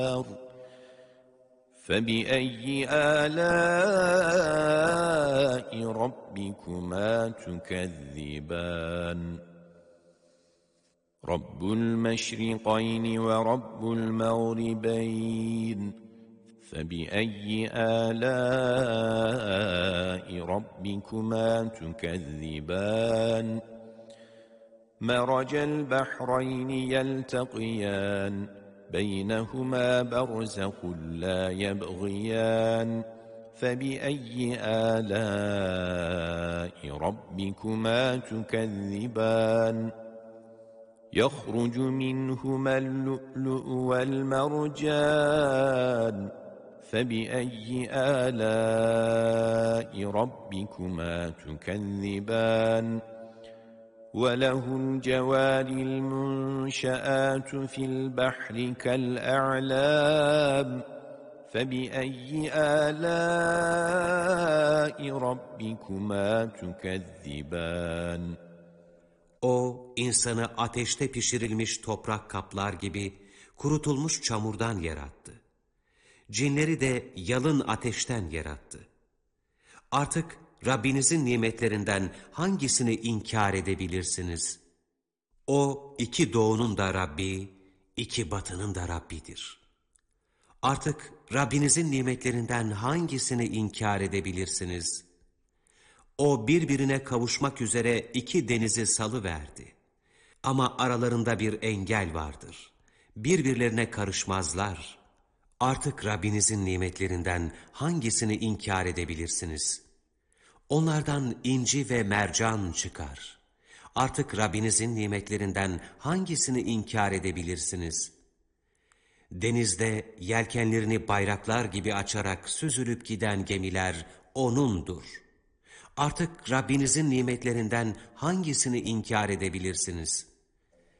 فبأي آلاء ربكما تكذبان رب المشرقين ورب المغربين فبأي آلاء ربكما تكذبان مرج البحرين يلتقيان بينهما برزخ لا يبغيان فبأي آلاء ربكما تكذبان يخرج منهما اللؤلؤ والمرجان فبأي آلاء ربكما تكذبان وله الجوار المنشآت في البحر كالأعلام فبأي آلاء ربكما تكذبان O, insanı ateşte pişirilmiş toprak kaplar gibi kurutulmuş çamurdan yarattı. Cinleri de yalın ateşten yarattı. Artık Rabbinizin nimetlerinden hangisini inkar edebilirsiniz? O, iki doğunun da Rabbi, iki batının da Rabbidir. Artık Rabbinizin nimetlerinden hangisini inkar edebilirsiniz? O, birbirine kavuşmak üzere iki denizi salıverdi. Ama aralarında bir engel vardır. Birbirlerine karışmazlar. Artık Rabbinizin nimetlerinden hangisini inkar edebilirsiniz? Onlardan inci ve mercan çıkar. Artık Rabbinizin nimetlerinden hangisini inkar edebilirsiniz? Denizde yelkenlerini bayraklar gibi açarak süzülüp giden gemiler O'nundur. Artık Rabbinizin nimetlerinden hangisini inkar edebilirsiniz?